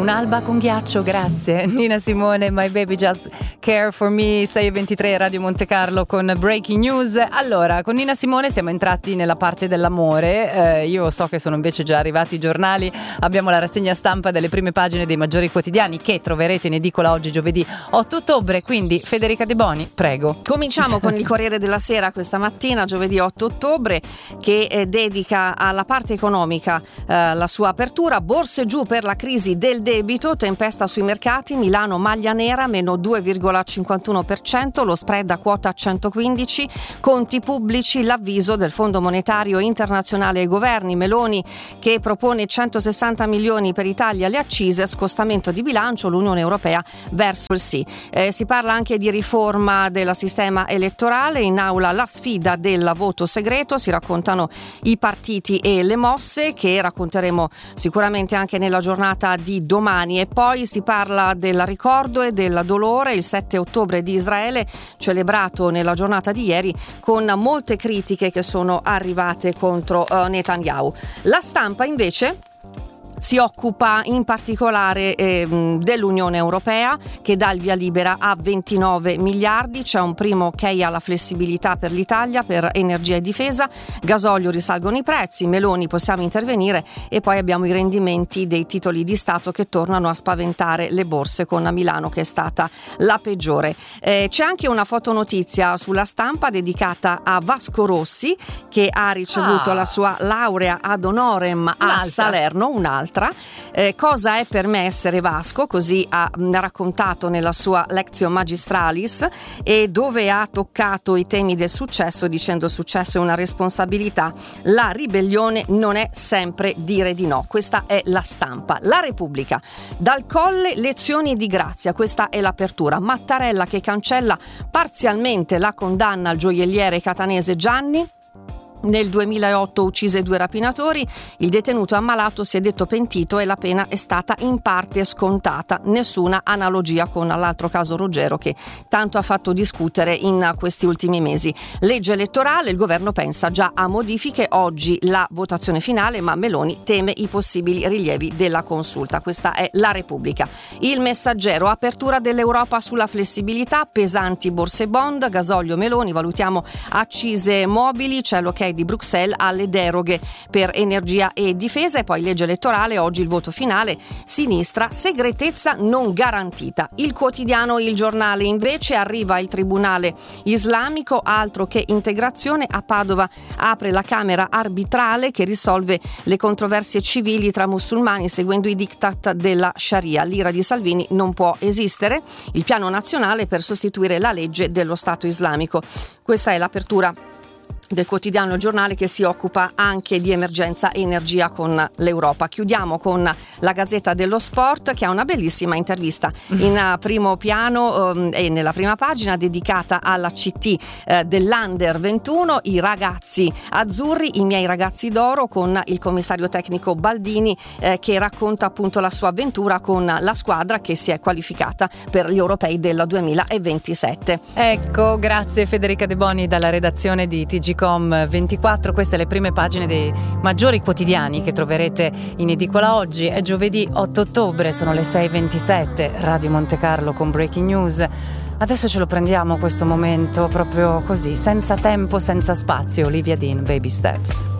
un'alba con ghiaccio, grazie. Nina Simone, My Baby Just Care For Me, 6:23 Radio Monte Carlo con Breaking News. Allora, con Nina Simone siamo entrati nella parte dell'amore. Io so che sono invece già arrivati i giornali. Abbiamo la rassegna stampa delle prime pagine dei maggiori quotidiani che troverete in edicola oggi giovedì 8 ottobre. Quindi Federica De Boni, prego. Cominciamo con il Corriere della Sera questa mattina, giovedì 8 ottobre, che dedica alla parte economica la sua apertura. Borse giù per la crisi del debito, tempesta sui mercati, Milano maglia nera, meno 2,51%, lo spread a quota 115, conti pubblici, l'avviso del Fondo Monetario Internazionale ai governi, Meloni che propone 160 milioni per i tagli alle accise, scostamento di bilancio, l'Unione Europea verso il sì. Si parla anche di riforma del sistema elettorale, in aula la sfida del voto segreto, si raccontano i partiti e le mosse che racconteremo sicuramente anche nella giornata di domani, e poi si parla del ricordo e del dolore, il 7 ottobre di Israele celebrato nella giornata di ieri con molte critiche che sono arrivate contro Netanyahu. La Stampa invece si occupa in particolare dell'Unione Europea che dà il via libera a 29 miliardi, c'è un primo ok alla flessibilità per l'Italia per energia e difesa, gasolio risalgono i prezzi, Meloni possiamo intervenire, e poi abbiamo i rendimenti dei titoli di Stato che tornano a spaventare le borse con Milano che è stata la peggiore. C'è anche una fotonotizia sulla Stampa dedicata a Vasco Rossi che ha ricevuto la sua laurea ad honorem a Salerno, un'altra. Cosa è per me essere Vasco? Così ha raccontato nella sua Lectio Magistralis, e dove ha toccato i temi del successo dicendo: successo è una responsabilità, la ribellione non è sempre dire di no. Questa è la Stampa. La Repubblica: dal Colle lezioni di grazia, questa è l'apertura. Mattarella che cancella parzialmente la condanna al gioielliere catanese Gianni. Nel 2008 uccise 2 rapinatori, il detenuto ammalato si è detto pentito e la pena è stata in parte scontata. Nessuna analogia con l'altro caso Ruggero che tanto ha fatto discutere in questi ultimi mesi. Legge elettorale, il governo pensa già a modifiche, oggi la votazione finale, ma Meloni teme i possibili rilievi della consulta. Questa è la Repubblica. Il Messaggero: apertura dell'Europa sulla flessibilità, pesanti borse bond, gasolio Meloni, valutiamo accise mobili, c'è l'ok di Bruxelles alle deroghe per energia e difesa. E poi legge elettorale, oggi il voto finale, sinistra, segretezza non garantita. Il Quotidiano Il Giornale invece: arriva il tribunale islamico, altro che integrazione, a Padova apre la camera arbitrale che risolve le controversie civili tra musulmani seguendo i diktat della Sharia. L'ira di Salvini non può esistere, il piano nazionale per sostituire la legge dello Stato islamico. Questa è l'apertura del quotidiano Il Giornale che si occupa anche di emergenza energia con l'Europa. Chiudiamo con la Gazzetta dello Sport che ha una bellissima intervista in primo piano e nella prima pagina dedicata alla CT dell'Under 21, i ragazzi azzurri, i miei ragazzi d'oro, con il commissario tecnico Baldini che racconta appunto la sua avventura con la squadra che si è qualificata per gli europei del 2027. Ecco, grazie Federica De Boni dalla redazione di TGcom24. Queste le prime pagine dei maggiori quotidiani che troverete in edicola oggi. È giovedì 8 ottobre, sono le 6:27, Radio Monte Carlo con Breaking News. Adesso ce lo prendiamo questo momento proprio così, senza tempo, senza spazio. Olivia Dean, Baby Steps.